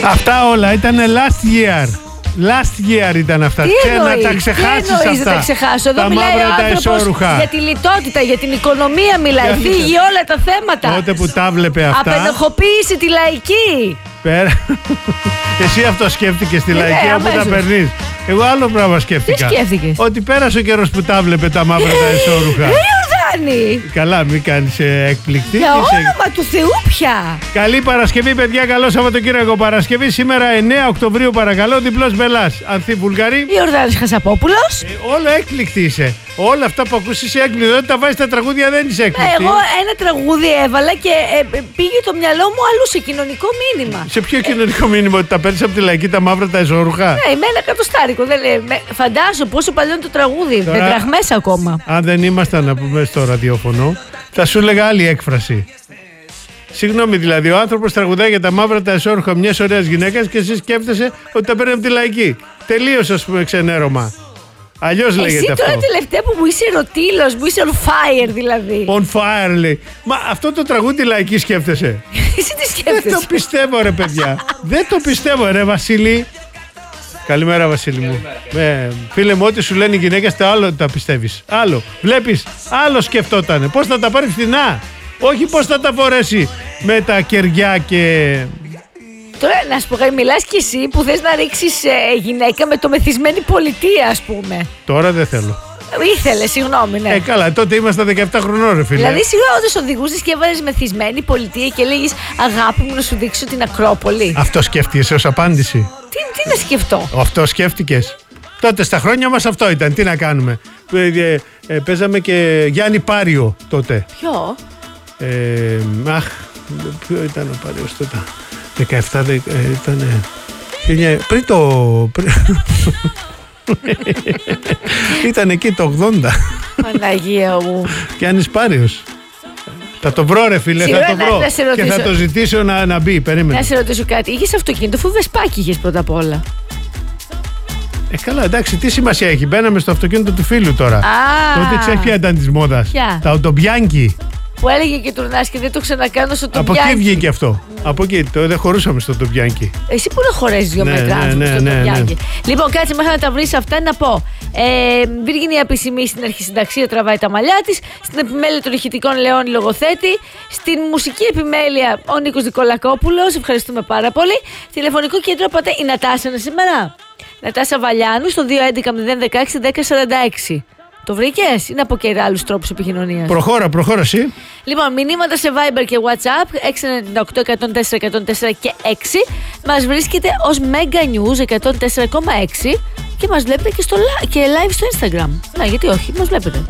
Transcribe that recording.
Αυτά όλα ήταν last year. Last year ήταν αυτά. Να τα ξεχάσεις αυτά. Τι τα ξεχάσω. Εδώ μιλάει ο άνθρωπος για τη λιτότητα, για την οικονομία μιλάει. Φύγει όλα τα θέματα. Τότε που τα βλέπε αυτά. Απενοχοποίηση τη λαϊκή. Εσύ αυτό σκέφτηκες τη λαϊκή όπου τα περνείς. Εγώ άλλο πράγμα σκέφτηκα. Τι σκέφτηκες? Ότι πέρασε ο καιρός που τα βλέπε τα μαύρα τα εσώρουχα. Καλά, μην κάνεις έκπληκτη. Για όνομα του Θεού πια. Καλή Παρασκευή, παιδιά. Καλό Σαββατοκύριακο. Παρασκευή σήμερα 9 Οκτωβρίου, παρακαλώ. Διπλός Μπελάς. Ανθή Βουλγαρή. Ιορδάνης Χασαπόπουλος. Όλο έκπληκτη είσαι. Όλα αυτά που ακούσεις είσαι έκπληκτη. Δεν τα βάζεις τα τραγούδια, δεν είσαι έκπληκτη. Εγώ ένα τραγούδι έβαλα και πήγε το μυαλό μου αλλού σε κοινωνικό μήνυμα. Σε ποιο κοινωνικό μήνυμα? Ότι τα παίρνεις από τη λαϊκή τα μαύρα τα εσώρουχα? Ναι, με ένα κατοστάρικο. Φαντάζομαι πόσο παλιό είναι το τραγούδι. Με δραχμές ακόμα. Αν δεν ήμασταν να πούμε στο ραδιόφωνο, θα σου έλεγα άλλη έκφραση. Συγγνώμη, δηλαδή, ο άνθρωπος τραγουδάει για τα μαύρα τα εσώρουχα μιας ωραίας γυναίκας και εσύ σκέφτεσαι ότι τα παίρνει από τη λαϊκή. Τελείως, ας πούμε, ξενέρωμα. Αλλιώς λέγεται αυτό. Εσύ τώρα τελευταία που μου είσαι ρωτήλος, μου είσαι on fire δηλαδή. On fire λέει. Μα αυτό το τραγούδι λαϊκή σκέφτεσαι? Εσύ τι σκέφτεσαι? Δεν το πιστεύω ρε παιδιά. Δεν το πιστεύω ρε Βασίλη. Καλημέρα Βασίλη μου. Φίλε μου, ό,τι σου λένε οι γυναίκες το άλλο τα πιστεύεις. Άλλο. Βλέπεις, άλλο σκεφτότανε. Πώς θα τα πάρει φθηνά. Όχι πώς θα τα φορέσει με τα κεριά και... Τώρα να σου πω, μιλάς κι εσύ που θες να ρίξεις γυναίκα με το μεθυσμένη πολιτεία, ας πούμε. Τώρα δεν θέλω. Ήθελε, συγγνώμη, ναι. Καλά, τότε ήμασταν 17 χρονών, ρε φίλε. Δηλαδή, σίγουρα όταν οδηγούσες και έβαλες μεθυσμένη πολιτεία και έλεγες αγάπη μου να σου δείξω την Ακρόπολη. Αυτό σκέφτηκες ως απάντηση? Τι να σκεφτώ. Αυτό σκέφτηκες. Τότε στα χρόνια μας αυτό ήταν. Τι να κάνουμε. Παίζαμε και Γιάννη Πάριο τότε. Ποιο? Ποιο ήταν ο Πάριος τότε? 17 ήταν. Πριν το. Ήταν εκεί το 80. Παναγία μου. Γιάννης Πάριος. Θα το βρω ρε φίλε, θα το βρω. Και θα το ζητήσω να μπει. Περίμενε. Να σε ρωτήσω κάτι. Είχες αυτοκίνητο, αφού βεσπάκι είχες πρώτα απ' όλα? Καλά, εντάξει, τι σημασία έχει. Μπαίναμε στο αυτοκίνητο του φίλου τώρα. Τότε ξέρεις ποια ήταν της μόδας? Τα οτομπιάνκι. Που έλεγε και τουρνάς και δεν το ξανακάνω στο Τομπιάνκι. Από εκεί βγήκε αυτό. Από εκεί. Δεν χωρούσαμε στο Τομπιάνκι. Εσύ που να χωρέσεις 2 μέτρα άνθρωπο στο Τομπιάνκι. Λοιπόν, κάτσε μέχρι να τα βρεις αυτά να πω. Βυργινία Επισημή στην αρχισυνταξία τραβάει τα μαλλιά της. Στην επιμέλεια των ηχητικών Λεόνι λογοθέτη. Στην μουσική επιμέλεια ο Νίκος Δικολακόπουλος. Ευχαριστούμε πάρα πολύ. Τηλεφωνικό κέντρο πάτε η Νατάσα είναι σήμερα. Νατάσα Βαλιάνου στο 211 016 1046. Το βρήκες ή να πω και άλλους τρόπους επικοινωνίας? Προχώρα εσύ. Λοιπόν, μηνύματα σε Viber και WhatsApp 698 104 104 και 6. Μας βρίσκεται ως Mega News 104,6 και μας βλέπετε και live στο Instagram. Να, γιατί όχι, μας βλέπετε.